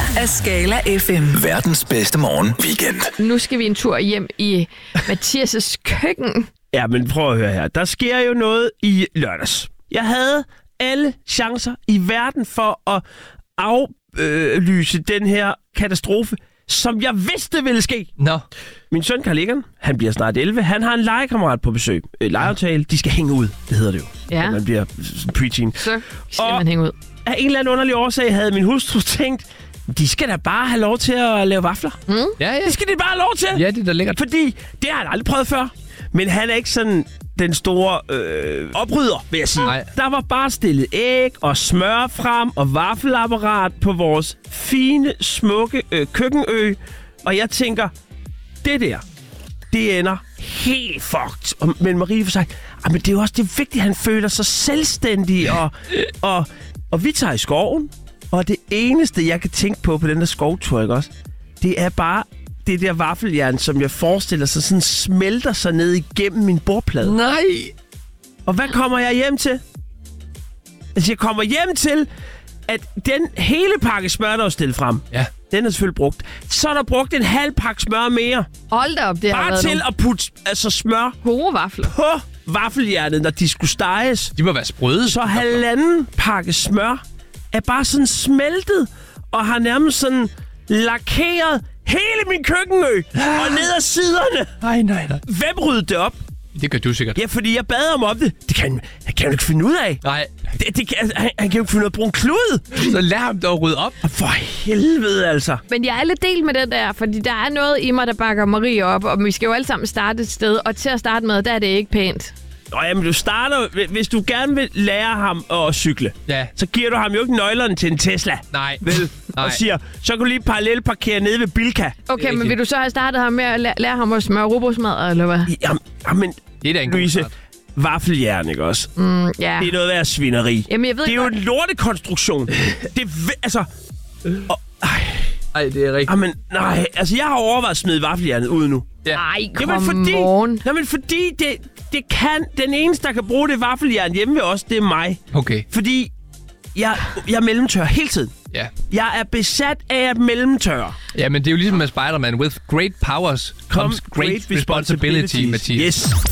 af Skala FM. Verdens bedste morgen weekend. Nu skal vi en tur hjem i Mathias' køkken. Ja, men prøv at høre her. Der sker jo noget i lørdags. Jeg havde alle chancer i verden for at aflyse den her katastrofe, som jeg vidste ville ske. Nå. Min søn Carl Egon, han bliver snart 11. Han har en legekammerat på besøg. Legeaftale, de skal hænge ud. Det hedder det jo. Ja. Når man bliver preteen. Så skal man hænge ud. Af en eller anden underlig årsag havde min hustru tænkt, de skal da bare have lov til at lave vafler. Ja. Det skal de bare have lov til. Ja, det er da lækkert. Fordi det har han aldrig prøvet før. Men han er ikke sådan den store oprydder, vil jeg sige. Nej. Der var bare stillet æg og smør frem og vaffelapparat på vores fine, smukke køkkenø. Og jeg tænker, det ender helt fucked. Men Marie får sagt, men det er jo også det vigtigt, at han føler sig selvstændig. Og vi tager i skoven. Og det eneste, jeg kan tænke på den der skovtur, ikke også? Det er bare det der vaffeljern, som jeg forestiller sig, sådan smelter sig ned igennem min bordplade. Nej! Og hvad kommer jeg hjem til? Altså, jeg kommer hjem til, at den hele pakke smør, der er stillet frem, den er selvfølgelig brugt. Så er der brugt en halv pakke smør mere. Hold da op, det har bare været til at putte smør gode vafler på vaffeljernet, når de skulle steges. De må være sprøde. Så halvanden pakke smør er bare sådan smeltet, og har nærmest sådan lakeret hele min køkkenø og ned ad siderne. Nej. Hvem ryddede det op? Det gør du sikkert. Ja, fordi jeg bad ham om det. Det kan han jo ikke finde ud af. Nej. Han kan jo ikke finde ud af at bruge en klud. Så lad ham dog rydde op. For helvede, altså. Men jeg er lidt delt med den der, fordi der er noget i mig, der bakker Marie op, og vi skal jo alle sammen starte et sted, og til at starte med, der er det ikke pænt. Jamen, du starter... Hvis du gerne vil lære ham at cykle, så giver du ham jo ikke nøglerne til en Tesla. Nej. Vel? Og siger, så kan du lige parallelparkere nede ved Bilka. Okay, men vil du så have startet ham med at lære ham at smøre rugbrødsmad, eller hvad? Jamen, det er da en Louise, vaffeljern, ikke også? Ja. Det er noget værd svineri. Jamen, jeg ved det er jo en lortekonstruktion. Altså... Ej, det er rigtigt. Jamen, nej, altså jeg har overvejet at smide vaffeljernet ud nu. Ej, Jamen, fordi det kan... Den eneste, der kan bruge det vaffeljern hjemme ved os, det er mig. Okay. Fordi jeg mellemtør hele tiden. Ja. Jeg er besat af at mellemtørre. Ja, men det er jo ligesom med Spider-Man. With great powers comes great responsibility, Mathias. Yes.